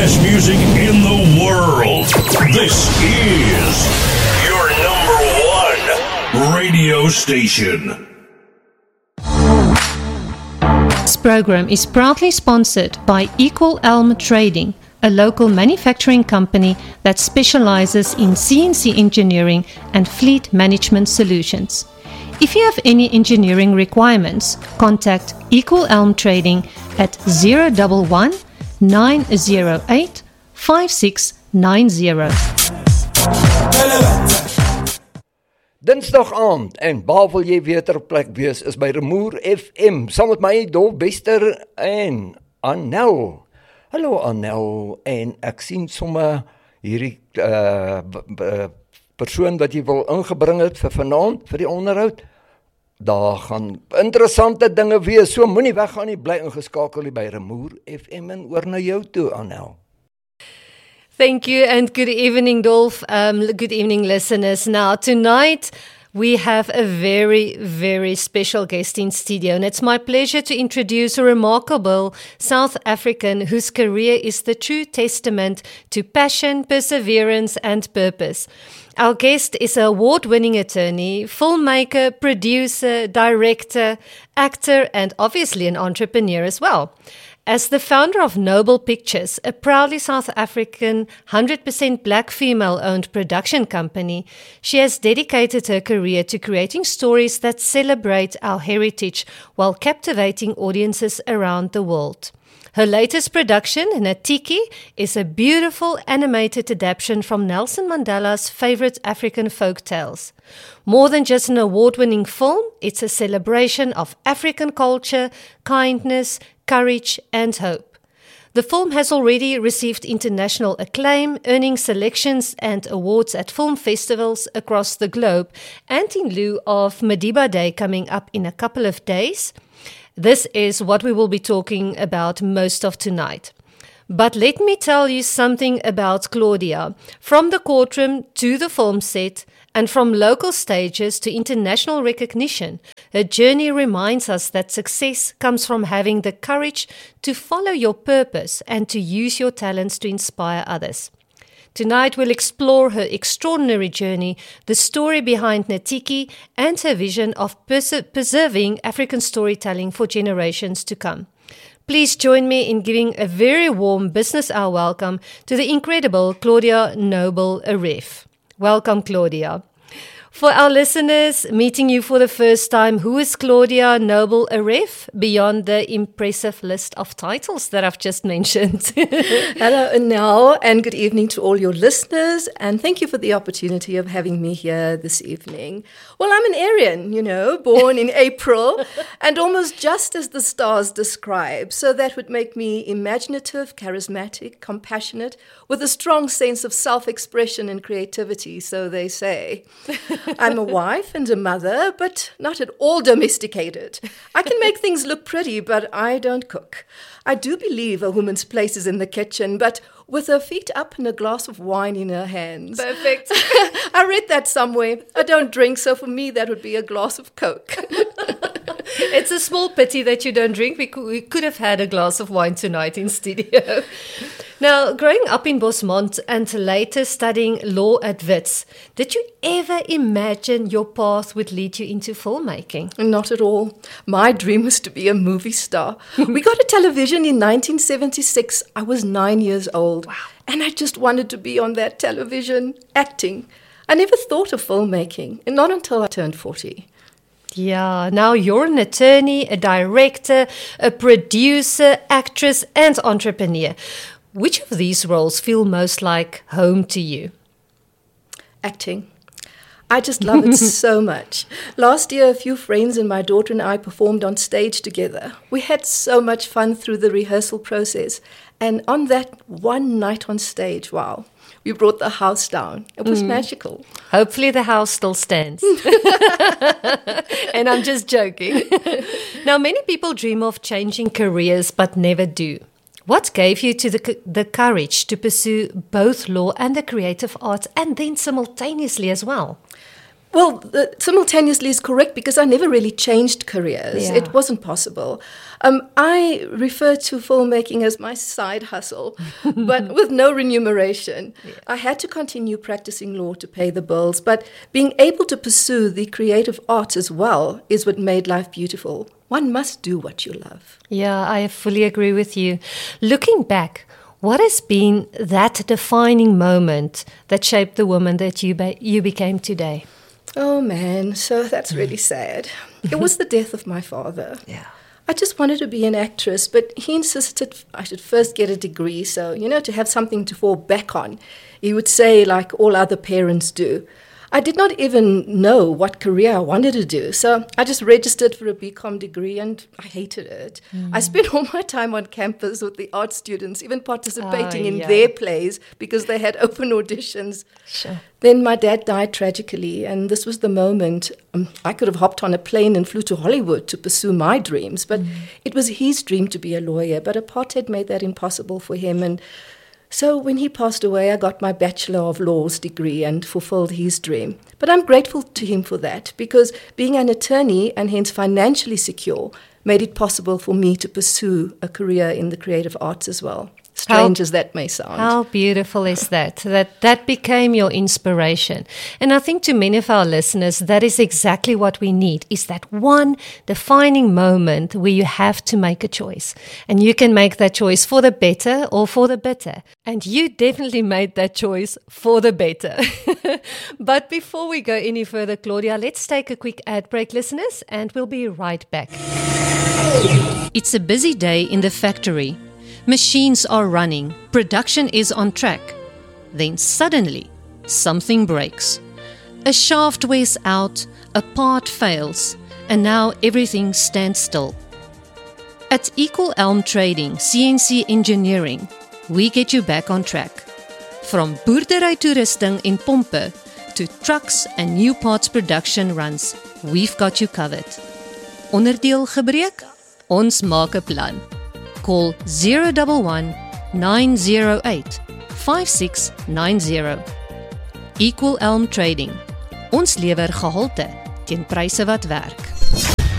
best music in the world. This is your number one radio station. This program is proudly sponsored by Equal Elm Trading, a local manufacturing company that specializes in CNC engineering and fleet management solutions. If you have any engineering requirements, contact Equal Elm Trading at 011 908 5690. Dinsdag aand en waar wil jy weer ter plek wees is by Remoer FM saam met my Dolf Bester en Annel. Hallo Annel, en ek sien sommer hierdie persoon wat jy wil ingebring het vir vanaand vir die onderhoud. Daar gaan interessante dinge wees, so moenie weggaan nie, bly ingeskakel by Remoer FM en oor na jou toe Annel. Thank you and good evening, Dolf. Good evening, listeners. Now, tonight we have a very, very special guest in studio, and it's my pleasure to introduce a remarkable South African whose career is the true testament to passion, perseverance, and purpose. Our guest is an award-winning attorney, filmmaker, producer, director, actor, and obviously an entrepreneur as well. As the founder of Noble Pictures, a proudly South African, 100% black female-owned production company, she has dedicated her career to creating stories that celebrate our heritage while captivating audiences around the world. Her latest production, Natiki, is a beautiful animated adaptation from Nelson Mandela's favorite African folk tales. More than just an award-winning film, it's a celebration of African culture, kindness, courage, and hope. The film has already received international acclaim, earning selections and awards at film festivals across the globe, and in lieu of Madiba Day coming up in a couple of days, this is what we will be talking about most of tonight. But let me tell you something about Claudia. From the courtroom to the film set, and from local stages to international recognition, her journey reminds us that success comes from having the courage to follow your purpose and to use your talents to inspire others. Tonight we'll explore her extraordinary journey, the story behind Natiki, and her vision of preserving African storytelling for generations to come. Please join me in giving a very warm business hour welcome to the incredible Claudia Noble Aref. Welcome, Claudia. For our listeners meeting you for the first time, who is Claudia Noble Aref, beyond the impressive list of titles that I've just mentioned? Hello, Annel, and good evening to all your listeners, and thank you for the opportunity of having me here this evening. Well, I'm an Aryan, born in April, and almost just as the stars describe, so that would make me imaginative, charismatic, compassionate, with a strong sense of self-expression and creativity, so they say. I'm a wife and a mother, but not at all domesticated. I can make things look pretty, but I don't cook. I do believe a woman's place is in the kitchen, but with her feet up and a glass of wine in her hands. Perfect. I read that somewhere. I don't drink, so for me that would be a glass of Coke. It's a small pity that you don't drink. We could have had a glass of wine tonight in studio. Now, growing up in Bosmont and later studying law at Wits, did you ever imagine your path would lead you into filmmaking? Not at all. My dream was to be a movie star. We got a television in 1976. I was 9 years old. Wow. And I just wanted to be on that television, acting. I never thought of filmmaking, and not until I turned 40. Yeah, now you're an attorney, a director, a producer, actress, and entrepreneur. Which of these roles feel most like home to you? Acting. I just love it so much. Last year, a few friends and my daughter and I performed on stage together. We had so much fun through the rehearsal process. And on that one night on stage, wow, we brought the house down. It was magical. Hopefully the house still stands. And I'm just joking. Now, many people dream of changing careers but never do. What gave you to the courage to pursue both law and the creative arts, and then simultaneously as well? Well, simultaneously is correct because I never really changed careers. Yeah. It wasn't possible. I refer to filmmaking as my side hustle, but with no remuneration. Yeah. I had to continue practicing law to pay the bills, but being able to pursue the creative arts as well is what made life beautiful. One must do what you love. Yeah, I fully agree with you. Looking back, what has been that defining moment that shaped the woman that you became today? Oh man, so that's really sad. It was the death of my father. Yeah. I just wanted to be an actress, but he insisted I should first get a degree, so, to have something to fall back on. He would say, like all other parents do. I did not even know what career I wanted to do, so I just registered for a BCom degree and I hated it. I spent all my time on campus with the art students, even participating in their plays because they had open auditions. Sure. Then my dad died tragically, and this was the moment I could have hopped on a plane and flew to Hollywood to pursue my dreams, but it was his dream to be a lawyer, but apartheid made that impossible for him, and so when he passed away, I got my Bachelor of Laws degree and fulfilled his dream. But I'm grateful to him for that because being an attorney and hence financially secure made it possible for me to pursue a career in the creative arts as well. Strange as that may sound. How beautiful is that? That became your inspiration. And I think to many of our listeners, that is exactly what we need, is that one defining moment where you have to make a choice. And you can make that choice for the better or for the bitter. And you definitely made that choice for the better. But before we go any further, Claudia, let's take a quick ad break, listeners, and we'll be right back. It's a busy day in the factory. Machines are running, production is on track. Then suddenly, something breaks. A shaft wears out, a part fails, and now everything stands still. At Equal Elm Trading, CNC Engineering, we get you back on track. From boerdery toerusting en pompe to trucks and new parts production runs, we've got you covered. Onderdeel gebreek? Ons maak 'n plan. Call 011-908-5690. Equal Elm Trading. Ons lewer gehalte teen pryse wat werk.